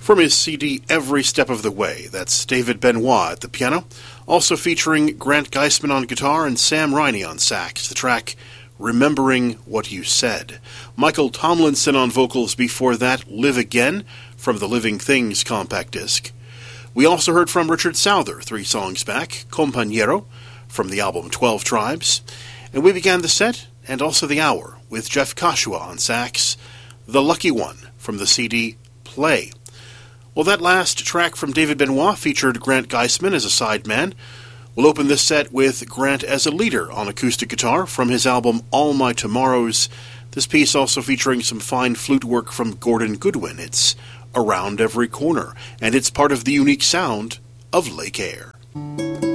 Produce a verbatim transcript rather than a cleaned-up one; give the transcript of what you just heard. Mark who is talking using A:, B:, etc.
A: From his C D Every Step of the Way, that's David Benoit at the piano, also featuring Grant Geisman on guitar and Sam Riney on sax, the track Remembering What You Said. Michael Tomlinson on vocals before that, Live Again, from the Living Things compact disc. We also heard from Richard Souther three songs back, Compañero, from the album twelve Tribes, and we began the set, and also the hour, with Jeff Kashua on sax, The Lucky One, from the C D Play. Well, that last track from David Benoit featured Grant Geisman as a sideman. We'll open this set with Grant as a leader on acoustic guitar from his album All My Tomorrows. This piece also featuring some fine flute work from Gordon Goodwin. It's Around Every Corner, and it's part of the unique sound of Lake Air.